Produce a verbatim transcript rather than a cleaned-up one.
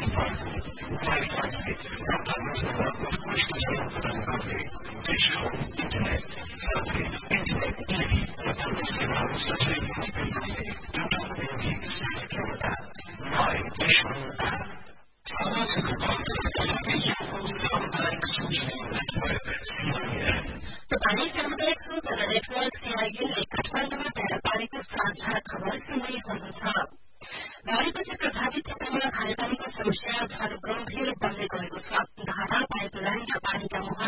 तपाईं सामुदायिक सूचना नेटवर्क सीआईएनले काठमाडौँमा तयार पारेको साझा खबर सुन्दै हुनुहुन्छ। बाढ़ीपछि प्रभावित क्षेत्रमा खानेपानीको समस्या झन गम्भीर बन्दै गएको छ। धारा पाइपलाइन र पानीका मुहान